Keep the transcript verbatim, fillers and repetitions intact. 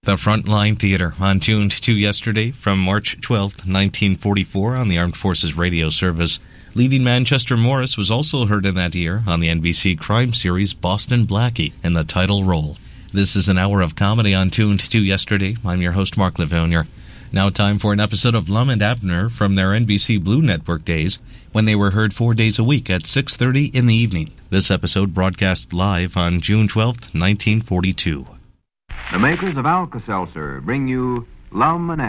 The Frontline Theater on Tuned to Yesterday from March twelfth, nineteen forty-four on the Armed Forces Radio Service. Leading man Chester Morris was also heard in that year on the N B C crime series Boston Blackie in the title role. This is an hour of comedy on Tuned to Yesterday. I'm your host, Mark Livonia. Now time for an episode of Lum and Abner from their N B C Blue Network days, when they were heard four days a week at six thirty in the evening. This episode broadcast live on June twelfth, nineteen forty-two. The makers of Alka-Seltzer bring you Lum and Abner.